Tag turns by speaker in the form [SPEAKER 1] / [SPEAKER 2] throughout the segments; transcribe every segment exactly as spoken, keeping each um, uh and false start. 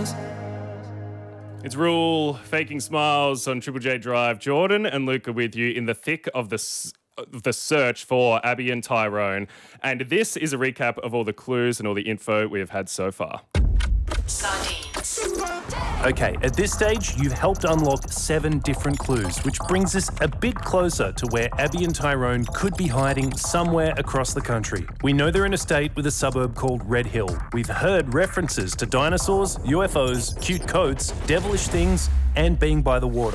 [SPEAKER 1] smiles.
[SPEAKER 2] It's Rule, Faking Smiles on Triple J Drive. Jordan and Luca with you in the thick of the s- of the search for Abby and Tyrone. And this is a recap of all the clues and all the info we have had so far.
[SPEAKER 3] Sardines.
[SPEAKER 4] Okay, at this stage, you've helped unlock seven different clues, which brings us a bit closer to where Abby and Tyrone could be hiding somewhere across the country. We know they're in a state with a suburb called Red Hill. We've heard references to dinosaurs, U F Os, cute coats, devilish things, and being by the water.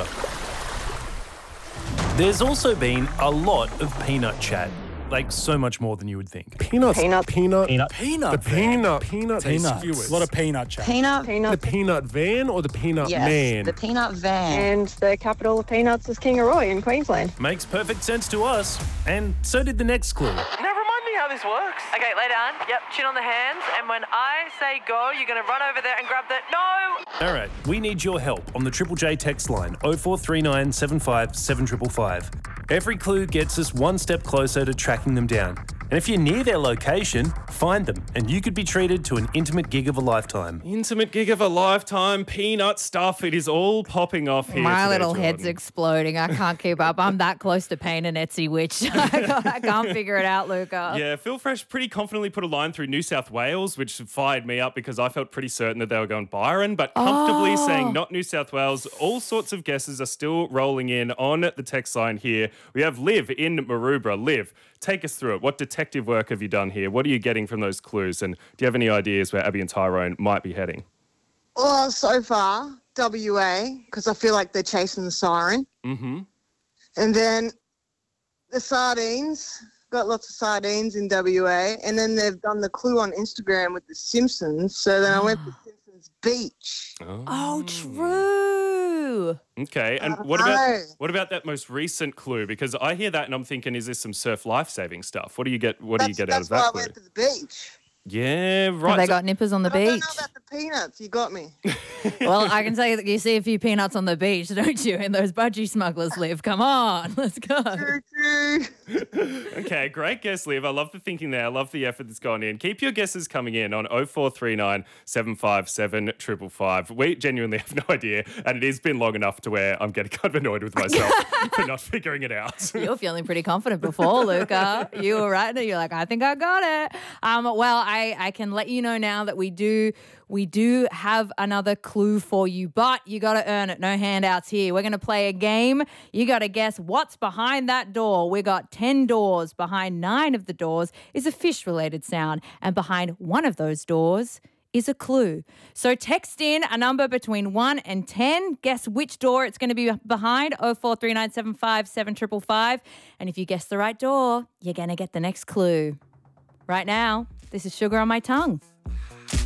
[SPEAKER 4] There's also been a lot of peanut chat. Like, so much more than you would think.
[SPEAKER 5] Peanuts.
[SPEAKER 6] Peanut.
[SPEAKER 5] Peanut.
[SPEAKER 1] Peanut.
[SPEAKER 5] Peanut. The peanut. Peanut. They
[SPEAKER 1] Peanuts.
[SPEAKER 5] skew it.
[SPEAKER 1] A lot of peanut chat.
[SPEAKER 6] Peanut.
[SPEAKER 5] The
[SPEAKER 6] Peanut.
[SPEAKER 5] peanut van or the peanut
[SPEAKER 6] Yes,
[SPEAKER 5] man?
[SPEAKER 6] the peanut van.
[SPEAKER 7] And the capital of peanuts is Kingaroy in Queensland.
[SPEAKER 4] Makes perfect sense to us. And so did the next clue.
[SPEAKER 8] Now remind me how this works. Okay, lay down. Yep, chin on the hands. And when I say go, you're going to run over there and grab the... No!
[SPEAKER 4] All right, we need your help on the Triple J text line oh four three nine seven five seven five five. Every clue gets us one step closer to tracking them down. And if you're near their location, find them, and you could be treated to an intimate gig of a lifetime.
[SPEAKER 2] Intimate gig of a lifetime, peanut stuff. It is all popping off here.
[SPEAKER 9] My
[SPEAKER 2] today,
[SPEAKER 9] little head's
[SPEAKER 2] Jordan.
[SPEAKER 9] exploding. I can't keep up. I'm that close to paying an Etsy witch. I can't figure it out, Luca.
[SPEAKER 2] Yeah, Phil Fresh pretty confidently put a line through New South Wales, which fired me up because I felt pretty certain that they were going Byron, but comfortably
[SPEAKER 9] Oh.
[SPEAKER 2] saying not New South Wales. All sorts of guesses are still rolling in on the text line here. We have Liv in Maroubra. Liv, take us through it. What detective work have you done here? What are you getting from those clues? And do you have any ideas where Abby and Tyrone might be heading?
[SPEAKER 10] Well, so far, W A, because I feel like they're chasing the siren.
[SPEAKER 2] Mm-hmm.
[SPEAKER 10] And then the sardines, got lots of sardines in W A. And then they've done the clue on Instagram with the Simpsons. So then I went to Simpsons Beach.
[SPEAKER 9] Oh, true.
[SPEAKER 2] Okay, and
[SPEAKER 10] I
[SPEAKER 2] what about
[SPEAKER 10] know.
[SPEAKER 2] what about that most recent clue? Because I hear that and I'm thinking, is this some surf life-saving stuff? What do you get? What
[SPEAKER 10] that's
[SPEAKER 2] do you get out
[SPEAKER 10] that's
[SPEAKER 2] of that
[SPEAKER 10] why
[SPEAKER 2] clue?
[SPEAKER 10] I went to the beach.
[SPEAKER 2] Yeah, right.
[SPEAKER 9] Have they
[SPEAKER 2] So-
[SPEAKER 9] got nippers on the
[SPEAKER 10] I don't
[SPEAKER 9] beach?
[SPEAKER 10] know about the peanuts. You got me.
[SPEAKER 9] Well, I can tell you that you see a few peanuts on the beach, don't you? And those budgie smugglers live. Come on, let's go.
[SPEAKER 10] True, true.
[SPEAKER 2] Okay, great guess, Liv. I love the thinking there. I love the effort that's gone in. Keep your guesses coming in on oh four three nine seven five seven five five five. We genuinely have no idea, and it has been long enough to where I'm getting kind of annoyed with myself for not figuring it out.
[SPEAKER 9] You were feeling pretty confident before, Luca. You were right. You're like, I think I got it. Um, well, I, I can let you know now that we do we do have another clue for you, but you got to earn it. No handouts here. We're going to play a game. You got to guess what's behind that door. We got ten doors. Behind nine of the doors is a fish-related sound, and behind one of those doors is a clue. So text in a number between one and ten. Guess which door it's going to be behind. oh four three nine seven five seven five five. And if you guess the right door, you're going to get the next clue. Right now, this is Sugar on My Tongue.